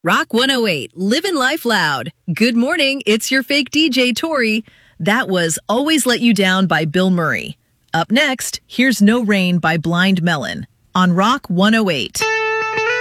Rock 108, living life loud. Good morning, it's your fake DJ, Tori. That was Always Let You Down by Bill Murray. Up next, here's No Rain by Blind Melon on Rock 108.